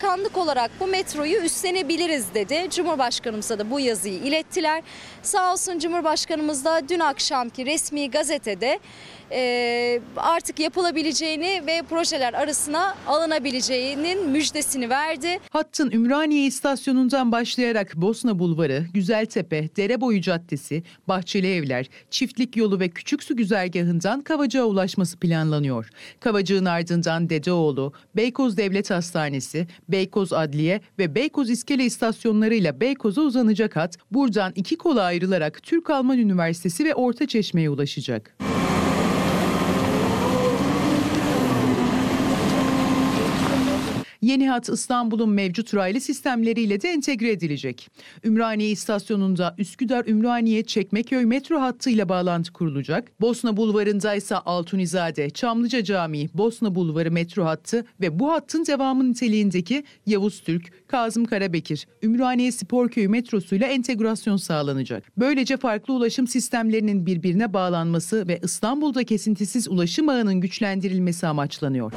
bakanlık olarak bu metroyu üstlenebiliriz dedi. Cumhurbaşkanımıza da bu yazıyı ilettiler. Sağ olsun Cumhurbaşkanımız da dün akşamki resmi gazetede artık yapılabileceğini ve projeler arasına alınabileceğinin müjdesini verdi. Hattın Ümraniye istasyonundan başlayarak Bosna Bulvarı, Güzeltepe, Dereboyu Caddesi, Bahçeli Evler, Çiftlik Yolu ve Küçüksu güzergahından Kavacık'a ulaşması planlanıyor. Kavacık'ın ardından Dedeoğlu, Beykoz Devlet Hastanesi, Beykoz Adliye ve Beykoz İskele istasyonlarıyla Beykoz'a uzanacak hat, buradan iki kola ayrılarak Türk-Alman Üniversitesi ve Ortaçeşme'ye ulaşacak. Yeni hat İstanbul'un mevcut raylı sistemleriyle de entegre edilecek. Ümraniye istasyonunda Üsküdar-Ümraniye-Çekmeköy metro hattıyla bağlantı kurulacak. Bosna Bulvarı'nda ise Altunizade, Çamlıca Camii, Bosna Bulvarı metro hattı ve bu hattın devamı niteliğindeki Yavuz Türk, Kazım Karabekir, Ümraniye Sporköyü metrosuyla entegrasyon sağlanacak. Böylece farklı ulaşım sistemlerinin birbirine bağlanması ve İstanbul'da kesintisiz ulaşım ağının güçlendirilmesi amaçlanıyor.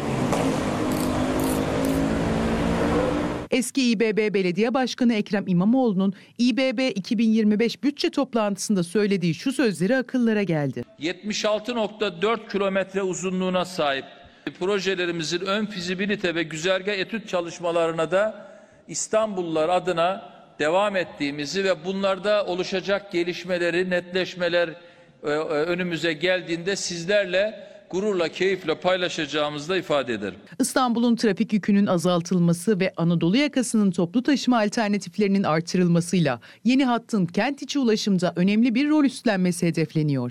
Eski İBB Belediye Başkanı Ekrem İmamoğlu'nun İBB 2025 bütçe toplantısında söylediği şu sözleri akıllara geldi. 76,4 kilometre uzunluğuna sahip projelerimizin ön fizibilite ve güzergah etüt çalışmalarına da İstanbullular adına devam ettiğimizi ve bunlarda oluşacak gelişmeleri, netleşmeler önümüze geldiğinde sizlerle gururla, keyifle paylaşacağımızı da ifade ederim. İstanbul'un trafik yükünün azaltılması ve Anadolu yakasının toplu taşıma alternatiflerinin artırılmasıyla yeni hattın kent içi ulaşımda önemli bir rol üstlenmesi hedefleniyor.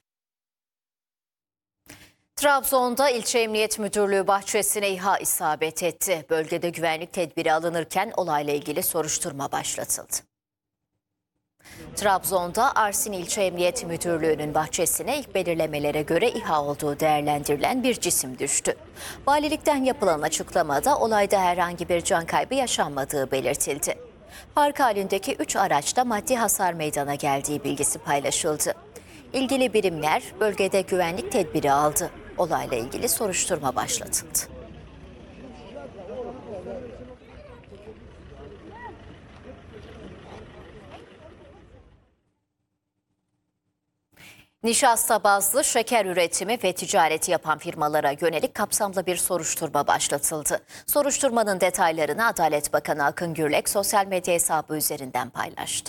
Trabzon'da İlçe Emniyet Müdürlüğü bahçesine İHA isabet etti. Bölgede güvenlik tedbiri alınırken olayla ilgili soruşturma başlatıldı. Trabzon'da Arsin İlçe Emniyet Müdürlüğü'nün bahçesine ilk belirlemelere göre İHA olduğu değerlendirilen bir cisim düştü. Valilikten yapılan açıklamada olayda herhangi bir can kaybı yaşanmadığı belirtildi. Park halindeki 3 araçta maddi hasar meydana geldiği bilgisi paylaşıldı. İlgili birimler bölgede güvenlik tedbiri aldı. Olayla ilgili soruşturma başlatıldı. Nişasta bazlı şeker üretimi ve ticareti yapan firmalara yönelik kapsamlı bir soruşturma başlatıldı. Soruşturmanın detaylarını Adalet Bakanı Akın Gürlek sosyal medya hesabı üzerinden paylaştı.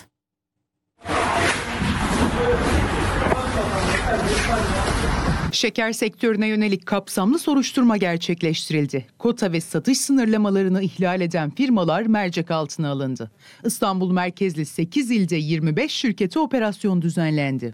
Şeker sektörüne yönelik kapsamlı soruşturma gerçekleştirildi. Kota ve satış sınırlamalarını ihlal eden firmalar mercek altına alındı. İstanbul merkezli 8 ilde 25 şirkete operasyon düzenlendi.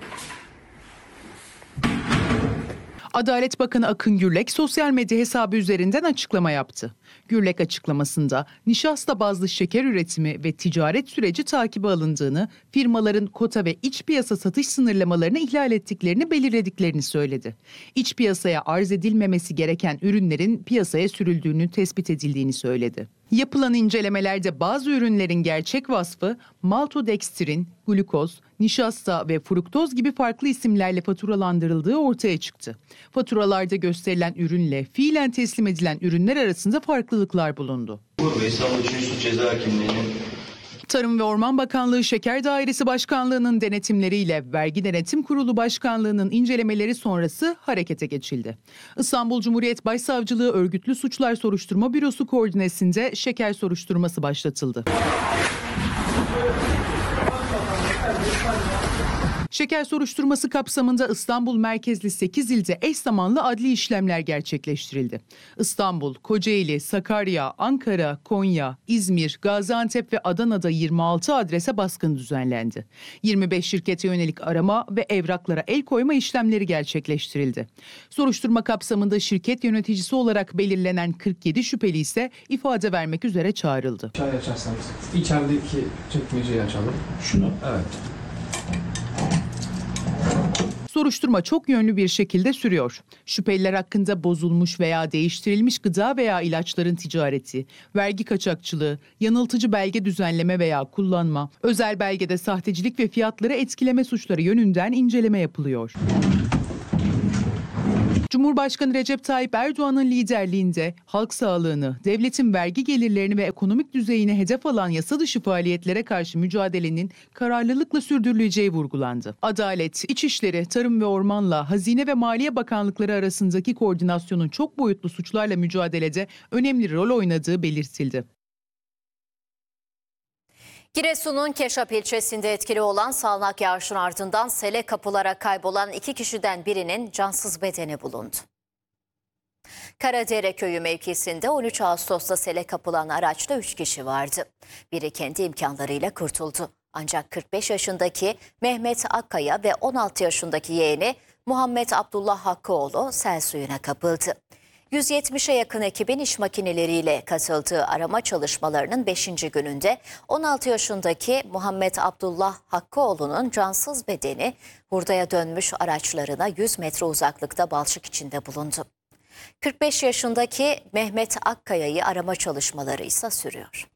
Adalet Bakanı Akın Gürlek sosyal medya hesabı üzerinden açıklama yaptı. Gürlek açıklamasında nişasta bazlı şeker üretimi ve ticaret süreci takibe alındığını, firmaların kota ve iç piyasa satış sınırlamalarını ihlal ettiklerini belirlediklerini söyledi. İç piyasaya arz edilmemesi gereken ürünlerin piyasaya sürüldüğünü tespit edildiğini söyledi. Yapılan incelemelerde bazı ürünlerin gerçek vasfı maltodekstrin, glukoz, nişasta ve fruktoz gibi farklı isimlerle faturalandırıldığı ortaya çıktı. Faturalarda gösterilen ürünle fiilen teslim edilen ürünler arasında farklılıklar bulundu. İstanbul 3. Suç Ceza Hakimliği'nin Tarım ve Orman Bakanlığı Şeker Dairesi Başkanlığı'nın denetimleriyle Vergi Denetim Kurulu Başkanlığı'nın incelemeleri sonrası harekete geçildi. İstanbul Cumhuriyet Başsavcılığı Örgütlü Suçlar Soruşturma Bürosu koordinesinde şeker soruşturması başlatıldı. Şeker soruşturması kapsamında İstanbul merkezli 8 ilde eş zamanlı adli işlemler gerçekleştirildi. İstanbul, Kocaeli, Sakarya, Ankara, Konya, İzmir, Gaziantep ve Adana'da 26 adrese baskın düzenlendi. 25 şirkete yönelik arama ve evraklara el koyma işlemleri gerçekleştirildi. Soruşturma kapsamında şirket yöneticisi olarak belirlenen 47 şüpheli ise ifade vermek üzere çağrıldı. Çay açarsanız içerideki çekmeceyi açalım. şunu. Evet. Soruşturma çok yönlü bir şekilde sürüyor. Şüpheliler hakkında bozulmuş veya değiştirilmiş gıda veya ilaçların ticareti, vergi kaçakçılığı, yanıltıcı belge düzenleme veya kullanma, özel belgede sahtecilik ve fiyatları etkileme suçları yönünden inceleme yapılıyor. Cumhurbaşkanı Recep Tayyip Erdoğan'ın liderliğinde halk sağlığını, devletin vergi gelirlerini ve ekonomik düzeyini hedef alan yasa dışı faaliyetlere karşı mücadelenin kararlılıkla sürdürüleceği vurgulandı. Adalet, İçişleri, Tarım ve Orman'la Hazine ve Maliye Bakanlıkları arasındaki koordinasyonun çok boyutlu suçlarla mücadelede önemli rol oynadığı belirtildi. Giresun'un Keşap ilçesinde etkili olan sağanak yağışın ardından sele kapılarak kaybolan 2 kişiden birinin cansız bedeni bulundu. Karadere köyü mevkisinde 13 Ağustos'ta sele kapılan araçta 3 kişi vardı. Biri kendi imkanlarıyla kurtuldu. Ancak 45 yaşındaki Mehmet Akkaya ve 16 yaşındaki yeğeni Muhammed Abdullah Hakkıoğlu sel suyuna kapıldı. 170'e yakın ekibin iş makineleriyle katıldığı arama çalışmalarının 5. gününde 16 yaşındaki Muhammed Abdullah Hakkıoğlu'nun cansız bedeni hurdaya dönmüş araçlarına 100 metre uzaklıkta balçık içinde bulundu. 45 yaşındaki Mehmet Akkaya'yı arama çalışmaları ise sürüyor.